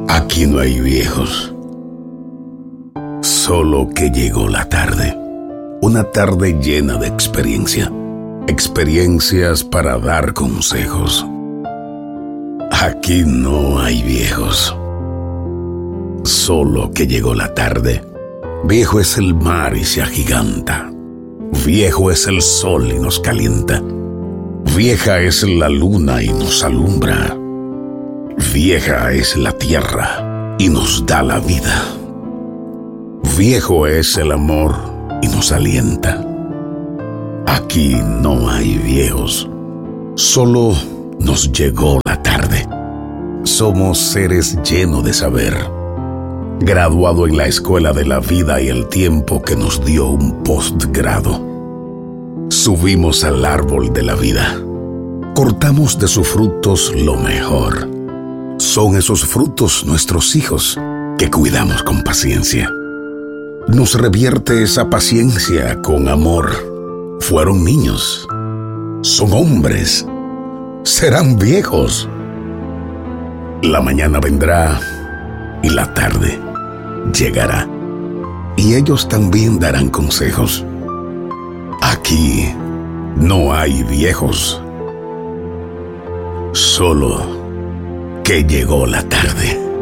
Aquí no hay viejos, solo que llegó la tarde. Una tarde llena de experiencias para dar consejos. Aquí no hay viejos, solo que llegó la tarde. Viejo es el mar y se agiganta. Viejo es el sol y nos calienta. Vieja es la luna y nos alumbra. Vieja es la tierra y nos da la vida. Viejo es el amor y nos alienta. Aquí no hay viejos, solo nos llegó la tarde. Somos seres llenos de saber, graduado en la escuela de la vida y el tiempo que nos dio un postgrado. Subimos al árbol de la vida, cortamos de sus frutos lo mejor. Son esos frutos nuestros hijos que cuidamos con paciencia. Nos revierte esa paciencia con amor. Fueron niños, son hombres, serán viejos. La mañana vendrá y la tarde llegará, y ellos también darán consejos. Aquí no hay viejos, solo que llegó la tarde.